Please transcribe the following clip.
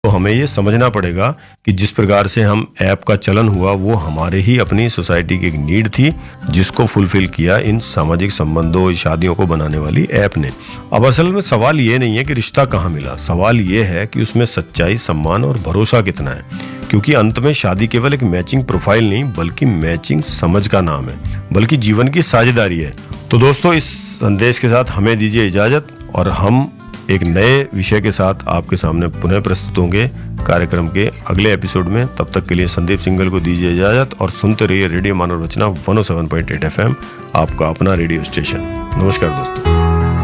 तो हमें ये समझना पड़ेगा कि जिस प्रकार से हम ऐप का चलन हुआ वो हमारे ही अपनी सोसाइटी की एक नीड थी, जिसको फुलफिल किया इन सामाजिक संबंधों, शादियों को बनाने वाली ऐप ने। अब असल में सवाल ये नहीं है कि रिश्ता कहाँ मिला, सवाल ये है कि उसमें सच्चाई, सम्मान और भरोसा कितना है। क्योंकि अंत में शादी केवल एक मैचिंग प्रोफाइल नहीं बल्कि मैचिंग समझ का नाम है, बल्कि जीवन की साझेदारी है। तो दोस्तों, इस संदेश के साथ हमें दीजिए इजाजत और हम एक नए विषय के साथ आपके सामने पुनः प्रस्तुत होंगे कार्यक्रम के अगले एपिसोड में। तब तक के लिए संदीप सिंगल को दीजिए इजाजत और सुनते रहिए रेडियो मानव रचना 107.8 FM, आपका अपना रेडियो स्टेशन। नमस्कार दोस्तों।